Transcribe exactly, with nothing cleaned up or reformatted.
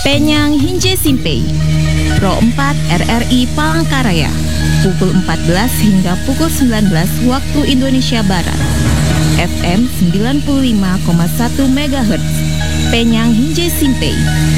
Penyang Hinje Simpei, Pro empat R R I Palangkaraya, pukul empat belas hingga pukul sembilan belas waktu Indonesia Barat. F M sembilan puluh lima koma satu megahertz, Penyang Hinje Simpei.